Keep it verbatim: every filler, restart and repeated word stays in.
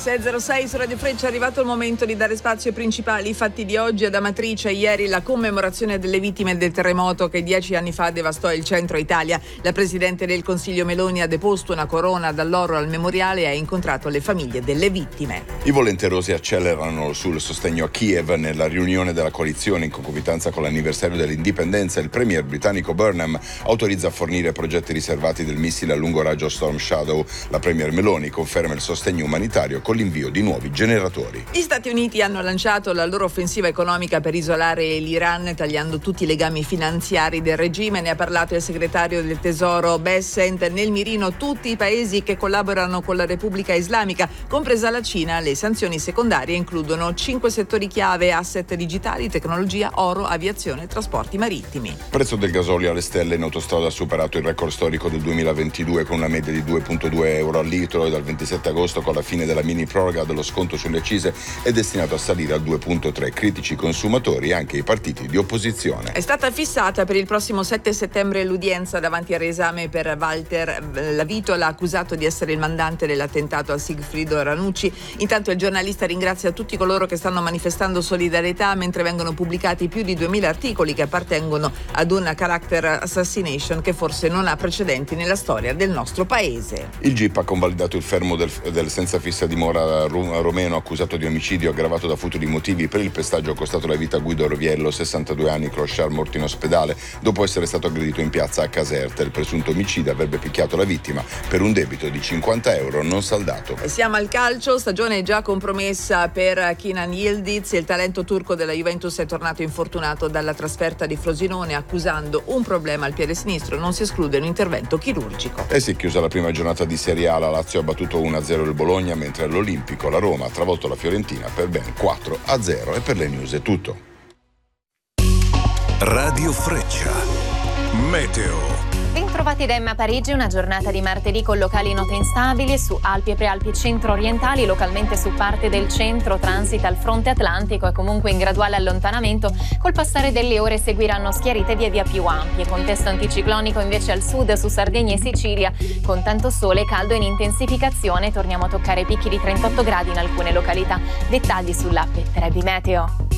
sei e zero sei su Radio Freccia. È arrivato il momento di dare spazio ai principali fatti di oggi. Ad Amatrice ieri la commemorazione delle vittime del terremoto che dieci anni fa devastò il centro Italia. La Presidente del Consiglio Meloni ha deposto una corona d'alloro al memoriale e ha incontrato le famiglie delle vittime. I volenterosi accelerano sul sostegno a Kiev. Nella riunione della coalizione in concomitanza con l'anniversario dell'indipendenza, il premier britannico Burnham autorizza a fornire progetti riservati del missile a lungo raggio Storm Shadow. La premier Meloni conferma il sostegno umanitario con l'invio di nuovi generatori. Gli Stati Uniti hanno lanciato la loro offensiva economica per isolare l'Iran, tagliando tutti i legami finanziari del regime. Ne ha parlato il segretario del Tesoro Bessent. Nel mirino tutti i paesi che collaborano con la Repubblica Islamica, compresa la Cina. Le sanzioni secondarie includono cinque settori chiave: asset digitali, tecnologia, oro, aviazione e trasporti marittimi. Prezzo del gasolio alle stelle in autostrada ha superato il record storico del duemilaventidue con una media di due virgola due euro al litro, e dal ventisette agosto, con la fine della mini proroga dello sconto sulle accise, è destinato a salire al due virgola tre. Critici i consumatori e anche i partiti di opposizione. È stata fissata per il prossimo sette settembre l'udienza davanti al riesame per Walter Lavitola, accusato di essere il mandante dell'attentato a Sigfrido Ranucci. Intanto il giornalista ringrazia tutti coloro che stanno manifestando solidarietà mentre vengono pubblicati più di duemila articoli che appartengono ad una character assassination che forse non ha precedenti nella storia del nostro paese. Il G I P ha convalidato il fermo del, del senza fissa dimora romeno accusato di omicidio aggravato da futuri motivi per il pestaggio costato la vita a Guido Roviello, sessantadue anni, clochard morto in ospedale dopo essere stato aggredito in piazza a Caserta. Il presunto omicida avrebbe picchiato la vittima per un debito di cinquanta euro non saldato. E siamo al calcio, stagione già compromessa per Kenan Yildiz. Il talento turco della Juventus è tornato infortunato dalla trasferta di Frosinone, accusando un problema al piede sinistro. Non si esclude un intervento chirurgico. E si è chiusa la prima giornata di Serie A. La Lazio ha battuto uno a zero il Bologna, mentre all'Olimpico la Roma ha travolto la Fiorentina per ben quattro a zero. E per le news è tutto. Radio Freccia. Meteo. Bentrovati da Emma Parigi, una giornata di martedì con locali note instabili su Alpi e Prealpi centro-orientali, localmente su parte del centro transita il fronte atlantico e comunque in graduale allontanamento. Col passare delle ore seguiranno schiarite via via più ampie. Contesto anticiclonico invece al sud su Sardegna e Sicilia, con tanto sole e caldo in intensificazione. Torniamo a toccare picchi di trentotto gradi in alcune località. Dettagli sull'app Trebi Meteo.